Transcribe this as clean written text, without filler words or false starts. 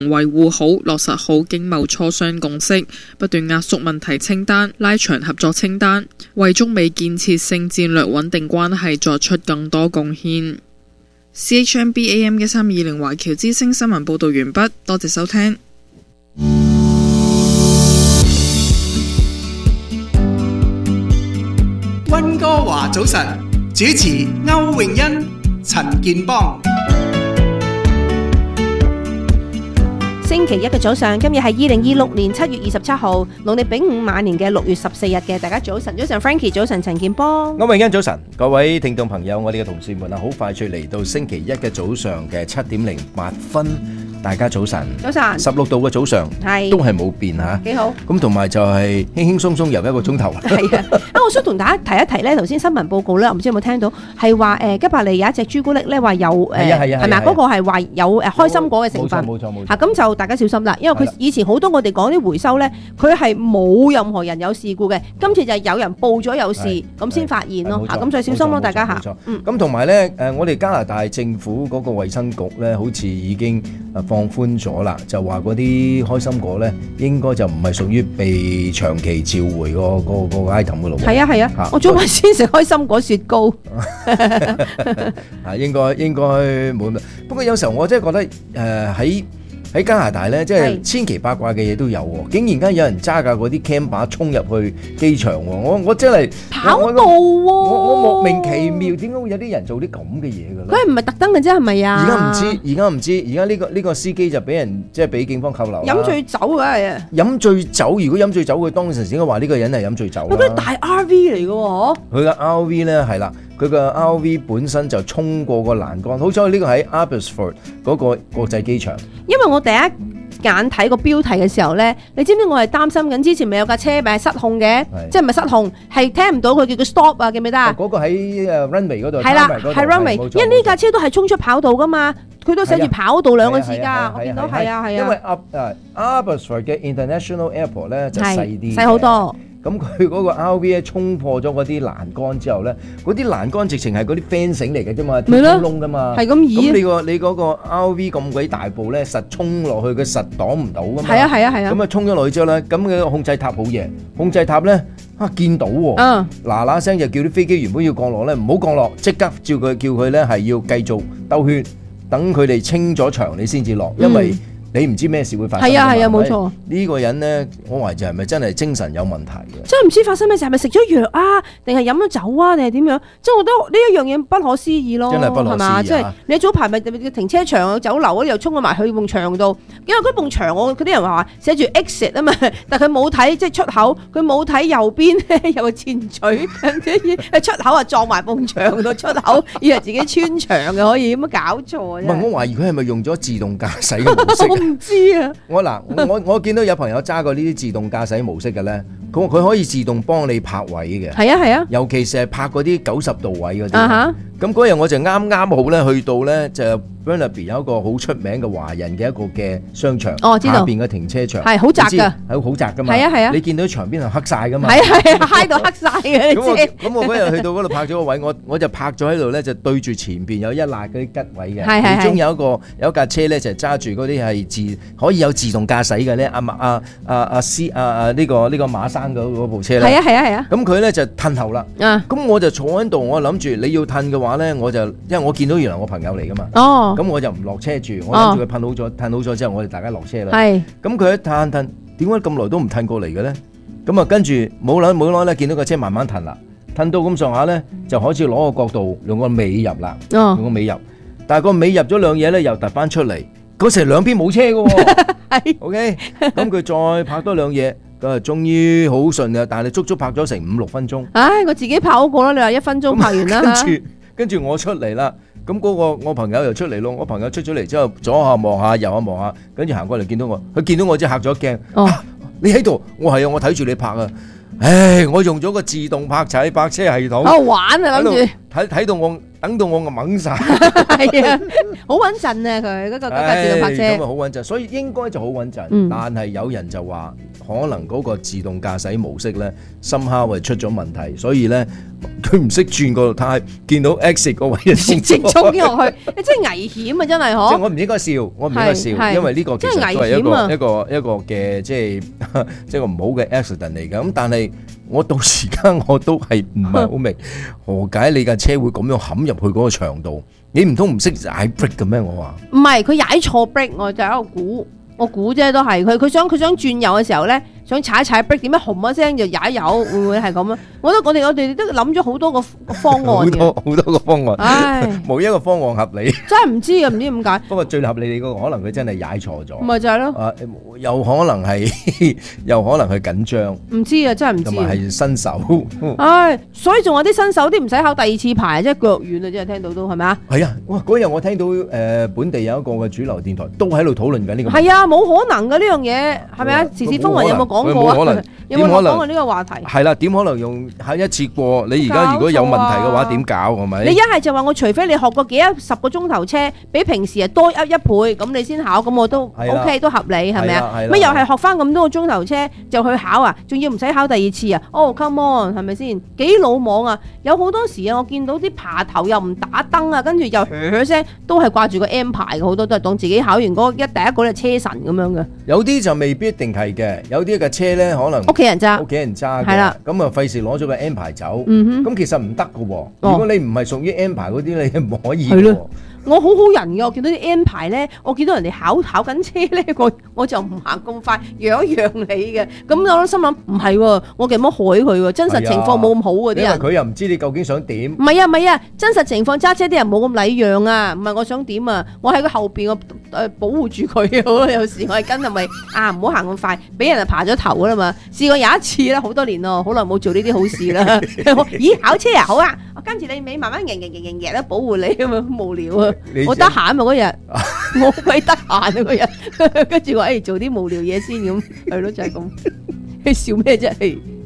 維護好、落實好經貿磋商共識，不斷壓縮問題清單，拉長合作清單，為中美建設性戰略穩定關係作出更多貢獻。CHMB AM 1320華僑之聲新聞報導完畢，多謝收聽。 溫哥華早晨，主持歐詠欣、陳健邦。 星期一嘅早上，今日係2026年7月27號，農曆丙午晚年嘅6月14日嘅。大家早晨，早晨 Frankie， 早晨陳健邦。 歐詠欣早晨，各位聽眾朋友，我哋嘅同事們啊，好快脆嚟到星期一嘅早上嘅7:08，大家早晨。早晨。16度嘅早上，都係冇變嚇。幾好。咁同埋就係輕輕鬆鬆遊1個鐘頭。係啊， 我想同大家提一提咧，頭先新聞報告咧，我唔知有冇聽到，係話吉百利有一隻朱古力咧，話有係咪嗰個係話有開心果嘅成分？冇錯。嚇，咁就大家小心啦，因為佢以前好多我哋講啲回收咧，佢係冇任何人有事故嘅，今次就係有人報咗有事，咁先發現咯。嚇，咁所以小心咯，大家嚇。 咁同埋咧，我哋加拿大政府嗰個衛生局咧，好似已經放寬咗啦，就話嗰啲開心果咧，應該就唔係屬於被長期召回個 item 嘅咯。係啊，我早晚先食開心果雪糕。 啊，應該冇。不過有時候我真係覺得喺加拿大咧，即係千奇百怪嘅嘢都有喎。竟然間有人揸架嗰啲 camper 衝入去機場喎，我真係跑道喎， 我莫名其妙，點解會有啲人做啲咁嘅嘢嘅咧？ 佢唔係特登嘅啫，係咪啊？ 而家唔知，而家呢個司機就俾人即係俾警方扣留。 飲醉酒㗎係啊！ 飲醉酒，如果飲醉酒，佢當時應該話呢個人係飲醉酒啦。 佢大 RV 嚟嘅喎，佢嘅 RV 咧係啦。佢個 RV 本身就衝過個欄杆，好彩呢個喺 Abbotsford 嗰個國際機場。因為我第一眼睇個標題嘅時候咧，你知唔知我係擔心緊之前咪有架車咪係失控嘅，即係唔係失控，係聽唔到佢叫佢 stop 啊，記唔記得啊？嗰個喺runway 嗰度，係啦，係 runway，因為呢架車都係衝出跑道噶嘛，佢都寫住跑道2個字㗎，我見到係啊。因為 Abbotsford 嘅 International Airport 咧就細啲， 細好多。 咁佢嗰個 RV 咧衝破咗嗰啲欄杆之後咧，嗰啲欄杆直情係嗰啲 fencing 嚟嘅啫嘛，鐵窿㗎嘛，係咁易。咁你嗰個 RV 咁鬼大部咧，實衝落去佢實擋唔到㗎嘛。係啊。咁啊衝咗落去之後咧，咁佢控制塔好嘢，控制塔咧見到喎，嗱聲就叫啲飛機原本要降落咧，唔好降落，即刻叫佢咧係要繼續兜圈，等佢哋清咗場你先至落，因為你唔知咩事會發生。係啊，冇錯。呢個人咧，我懷疑係咪真係精神有問題嘅？真係唔知發生咩事，係咪食咗藥啊，定係飲咗酒啊，定係點樣？即係我覺得呢一樣嘢不可思議咯。真係不可思議啊！即係你早排咪停車場、酒樓嗰啲又衝咗埋去埲牆度，因為嗰埲牆嗰啲人話寫住 exit 啊嘛，但係佢冇睇即係出口，佢冇睇右邊有個箭嘴，出口啊撞埋埲牆度出口，以為自己穿牆嘅可以，有冇搞錯啊？ 唔係，我懷疑佢係咪用咗自動駕駛嘅模式？ 唔知啊！ 我見到有朋友揸過呢啲自動駕駛模式嘅咧，佢可以自動幫你泊位嘅。係啊，尤其是係泊嗰啲90度位嗰啲。咁嗰日我就啱好咧去到咧就 Burnaby 有一個好出名嘅華人嘅一個嘅商場，下邊嘅停車場係好窄㗎，係好窄㗎嘛。係啊，你見到牆邊係黑晒㗎嘛。係揩到黑晒嘅。 咁我嗰日去到嗰度泊咗個位，我就泊咗喺度咧，就對住前邊有一欄嗰啲吉位嘅，其中有一架車咧就揸住嗰啲係可以有自動駕駛嘅咧，呢個馬生嗰部車咧。係啊。咁佢咧就褪後啦。咁我就坐喺度，我諗住你要褪嘅話咧，因為我見到原來我朋友嚟㗎嘛。哦。咁我就唔落車住，我諗住佢褪好咗之後，我哋大家落車啦。係。咁佢一褪，點解咁耐都唔褪過嚟嘅咧？咁啊，跟住冇耐咧，見到個車慢慢褪啦，褪到咁上下咧，就開始攞個角度用個尾入啦，用個尾入。但係個尾入咗兩嘢咧，又突翻出嚟，嗰時兩邊冇車嘅喎。係。OK，咁佢再拍多兩嘢，咁啊，終於好順啊！但係足足拍咗成5-6分鐘。唉，我自己拍好過啦，你話1分鐘拍完啦。跟住我出嚟啦。咁嗰個我朋友又出嚟咯，我朋友出咗嚟之後，左下望下，右下望下，跟住行過嚟見到我，佢見到我即係嚇咗一驚。你喺度？我係啊，我睇住你拍啊。唉，我用咗個自動泊車系統。玩啊，諗住睇到我，等到我懵晒。係啊，好穩陣啊佢嗰個自動泊車。咁啊好穩陣，所以應該就好穩陣。但係有人就話，可能嗰個自動駕駛模式咧，somehow係出咗問題，所以咧佢唔識轉個軚，見到 X 個位就直衝落去，你真係危險啊！真係即係我唔應該笑，因為呢個其實都係一個嘅即係個唔好嘅 accident 嚟嘅。咁但係我到時間我都係唔係好明何解你架車會咁樣冚入去嗰個牆度？你唔通唔識踩 brake 嘅咩？我話唔係，佢踩錯 brake，我就喺度估，我估啫，都係佢想轉右嘅時候咧。想踩一踩 brake，點解轟一聲就踩油？會唔會係咁啊？我哋都諗咗好多個方案嘅， 好多個方案，唉，冇一個方案合理。 真係唔知啊，唔知點解。 不過最合理你嗰個可能佢真係踩錯咗， 咪就係咯。 有可能係緊張， 唔知啊，真係唔知。 同埋係新手， 唉，所以仲有啲新手啲唔使考第二次牌，即係腳軟啊！真係聽到都係咪啊？ 係啊，哇！嗰日我聽到本地有一個嘅主流電台都喺度討論緊呢個。 係啊，冇可能嘅呢樣嘢，係咪啊？時事風雲有冇講過啊？有冇講過呢個話題？ 係啦，點可能用下一次過？你而家如果有問題嘅話，點搞係咪？ 你一係就話我除非你學過10個鐘頭車，比平時多1倍，咁你先考，咁我都 OK 都合理係咪啊？乜又係學翻咁多個鐘頭車就去考啊？仲要唔使考第二次啊？哦 come on 係咪先？幾魯莽啊！有好多時啊，我見到啲爬頭又唔打燈啊，跟住又聲，都係掛住個 M 牌嘅，好多都係當自己考完嗰第一個咧車神咁樣嘅。 有啲就未必一定係嘅，有啲嘅車咧可能。屋企人揸係啦， 咁啊費事攞咗個 M 牌走，咁其實唔得㗎喎。如果你唔係屬於 M 牌嗰啲，你唔可以嘅喎。 我好好人嘅，我見到啲 N 牌咧，我見到人哋考緊車咧，我就唔行咁快，讓一讓你嘅。咁我心諗唔係喎，我咁樣害佢喎，真實情況冇咁好嗰啲人。 佢又唔知你究竟想點。 唔係啊，真實情況揸車啲人冇咁禮讓啊，唔係我想點啊，我喺佢後邊我保護住佢啊。有時我係跟係咪啊？唔好行咁快，俾人就爬咗頭啦嘛。試過有一次啦，好多年咯，好耐冇做呢啲好事啦。咦，考車啊，好啊，我跟住你尾慢慢贏咧，保護你咁樣無聊啊！我得閒啊嗰日，我鬼得閒啊嗰日，跟住我做啲無聊嘢先咁，係咯就係咁，你笑咩啫？